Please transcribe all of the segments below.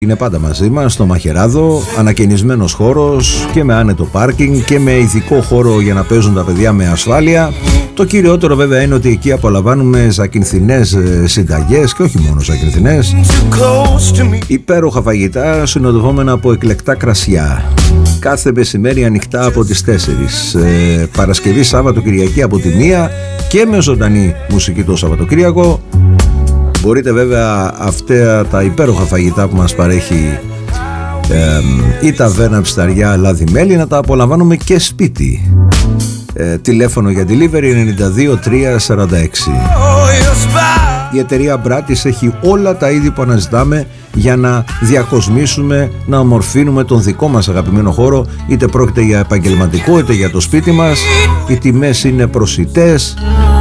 Είναι πάντα μαζί μας στο Μαχαιράδο, ανακαινισμένος χώρος και με άνετο πάρκινγκ και με ειδικό χώρο για να παίζουν τα παιδιά με ασφάλεια. Το κυριότερο βέβαια είναι ότι εκεί απολαμβάνουμε ζακυνθινές συνταγές και όχι μόνο ζακυνθινές, υπέροχα φαγητά συνοδευόμενα από εκλεκτά κρασιά. Κάθε μεσημέρι ανοιχτά από τις 4, Παρασκευή, Σάββατο, Κυριακή από τη 1 και με ζωντανή μουσική το Σαββατοκύριακο. Μπορείτε βέβαια αυτά τα υπέροχα φαγητά που μας παρέχει η ταβέρνα Ψταριά Λάδι Μέλι να τα απολαμβάνουμε και σπίτι. Τηλέφωνο για delivery 92-346. Η εταιρεία Μπράτης έχει όλα τα είδη που αναζητάμε για να διακοσμήσουμε, να ομορφύνουμε τον δικό μας αγαπημένο χώρο, είτε πρόκειται για επαγγελματικό είτε για το σπίτι μας. Οι τιμές είναι προσιτές.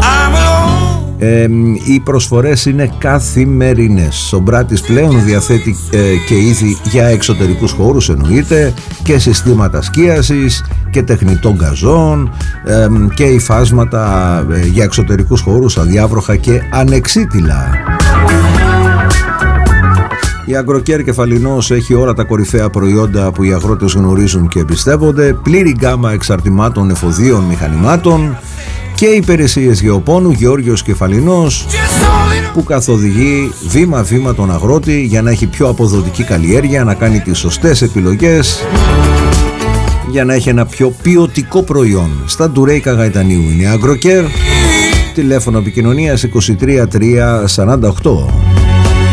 Οι προσφορές είναι καθημερινές. Ο Μπράτης πλέον διαθέτει και είδη για εξωτερικούς χώρους, εννοείται, και συστήματα σκίασης και τεχνητών γκαζών και υφάσματα για εξωτερικούς χώρους, αδιάβροχα και ανεξίτηλα. Η Agrocare Κεφαλινός έχει όλα τα κορυφαία προϊόντα που οι αγρότες γνωρίζουν και εμπιστεύονται, πλήρη γκάμα εξαρτημάτων, εφοδίων, μηχανημάτων και υπηρεσίες γεωπόνου. Γεώργιος Κεφαλινός, που καθοδηγεί βήμα-βήμα τον αγρότη για να έχει πιο αποδοτική καλλιέργεια, να κάνει τις σωστές επιλογές, για να έχει ένα πιο ποιοτικό προϊόν. Στα Ντουρέικα Γαϊτανίου είναι Agrocare. Τηλέφωνο επικοινωνίας 23 348.